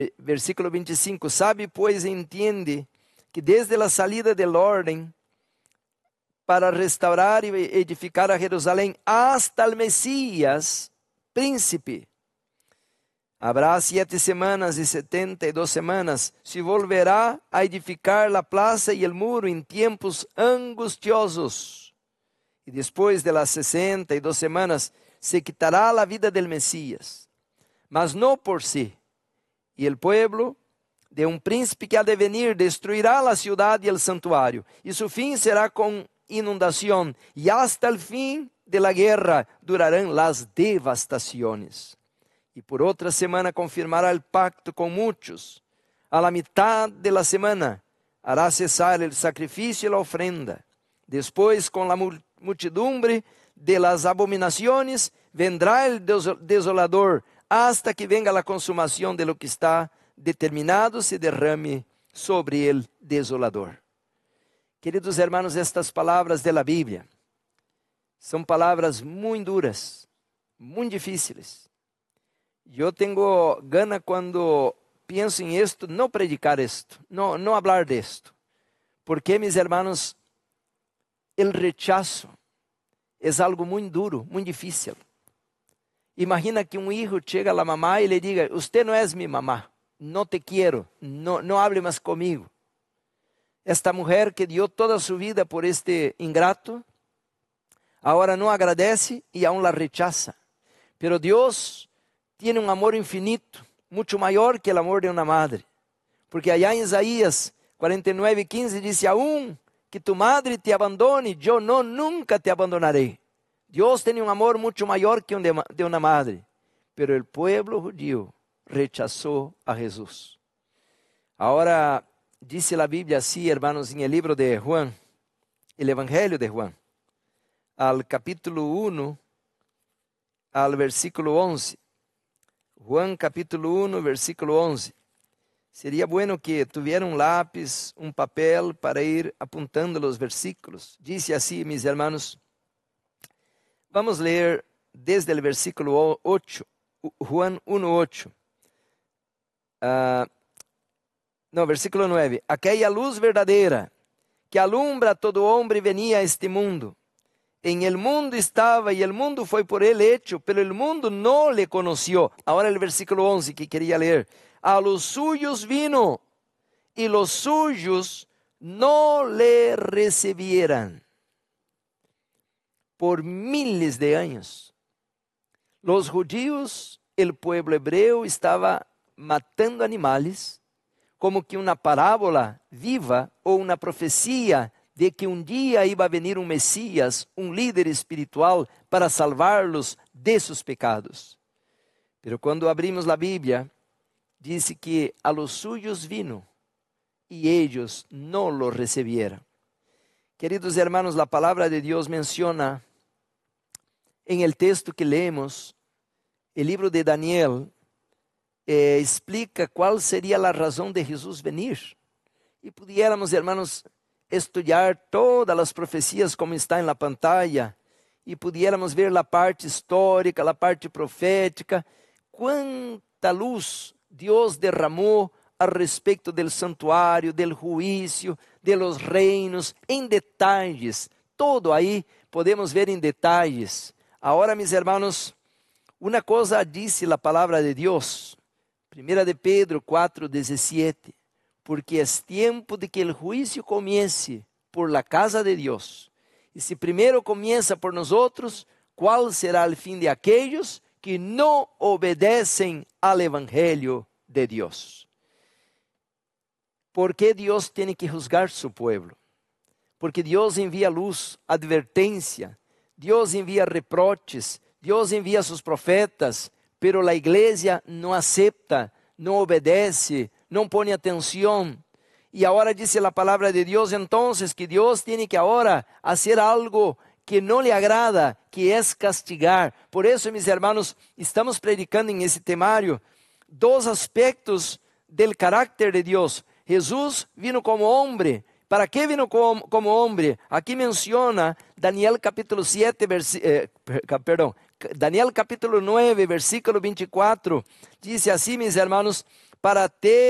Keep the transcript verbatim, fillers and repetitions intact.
Versículo vinte e cinco, sabe, pois, entiende que desde a salida del orden para restaurar e edificar a Jerusalém hasta el Mesías, príncipe, habrá siete semanas e setenta e duas semanas, se volverá a edificar a plaza e el muro em tempos angustiosos. E depois de las sesenta e duas semanas, se quitará a vida del Mesías, mas não por si. E el pueblo de um príncipe que ha de venir destruirá a cidade e o santuário, e su fim será com inundação, e hasta el fim de la guerra durarão las devastações. E por outra semana confirmará el pacto com muitos. A la mitad de la semana hará cessar el sacrifício e la ofrenda. Depois, com la multidumbre de las abominaciones, vendrá el desolador, hasta que venga la consumação de lo que está determinado se derrame sobre el desolador. Queridos hermanos, estas palavras de la Bíblia são palavras muito duras, muito difíceis. Eu tenho gana quando penso em isto, não predicar isto, não, não falar disto. Porque, mis hermanos, o rechazo é algo muito duro, muito difícil. Imagina que um hijo chega a la mamá e lhe diga, usted não é mi mamá, não te quero, não, não hable mais comigo. Esta mulher que deu toda a sua vida por este ingrato, agora não agradece e aún la rechaza. Pero Deus tem um amor infinito, muito maior que o amor de uma madre. Porque allá em Isaías cuarenta e nueve, quinze diz, aún que tu madre te abandone, eu não nunca te abandonarei. Deus tem um amor muito maior que um de uma madre. Pero o pueblo judío rechazou a Jesus. Agora, dice a Bíblia assim, hermanos, em el libro de Juan, el Evangelho de Juan, al capítulo uno, al versículo once. Juan capítulo uno, versículo once. Seria bueno que tuviera um lápis, um papel para ir apontando os versículos. Dice assim, mis hermanos, vamos ler desde o versículo ocho, Juan uno, ocho. Uh, no, versículo nueve. Aquella luz verdadeira que alumbra a todo homem venia a este mundo. En el mundo estava e el mundo foi por ele hecho, pero el mundo no le conoció. Ahora el versículo once que quería leer. A los suyos vino y los suyos no le recibieran. Por miles de años, los judíos, el pueblo hebreo estava matando animales, como que uma parábola viva ou uma profecia de que um dia iba a venir um Messias, um líder espiritual para salvar-los de seus pecados. Pero quando abrimos a Bíblia, diz que a los suyos vino e ellos não lo recebieron. Queridos hermanos, a palavra de Deus menciona em el texto que leemos, o livro de Daniel, eh, explica qual seria a razão de Jesus venir. E pudiéramos, hermanos, estudar todas as profecias como está na pantalla e pudiéramos ver a parte histórica, a parte profética, quanta luz Deus derramou a respeito do santuário, do juízo, de los reinos, em detalhes. Todo aí podemos ver em detalhes. Agora, mis hermanos, uma coisa disse a palavra de Deus, primeira de Pedro quatro, dezessete. Porque é tempo de que o juízo comece por la casa de Deus. E se primeiro começa por nós outros, qual será o fim de aqueles que não obedecem ao Evangelho de Deus? ¿Por que Deus tem que juzgar su pueblo? Porque Deus envia luz, advertência, Deus envia reproches, Deus envia seus profetas, pero a igreja não acepta, não obedece, não põe atenção. E agora diz a palavra de Deus, então, que Deus tem que agora fazer algo que não lhe agrada, que é castigar. Por isso, mis hermanos, estamos predicando em esse temário dois aspectos do caráter de Deus. Jesus vino como homem. ¿Para que vino como, como homem? Aqui menciona Daniel capítulo siete, versi, eh, perdão, Daniel capítulo nueve, versículo vinte e quatro. Diz assim, mis hermanos, para ter